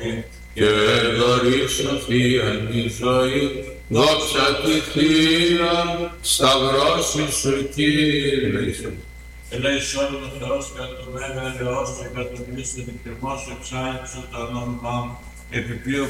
κόπη και δωρήσω θείαν τη ζωή. Δόξα τη Θεία, σταυρώσει σου Κύριε. Ελέησον ο Θεός κατ' το Μέγα ελεός και κατ' το πλήστον εκτιμός εξάγησον το όνομά μου, επιπλέον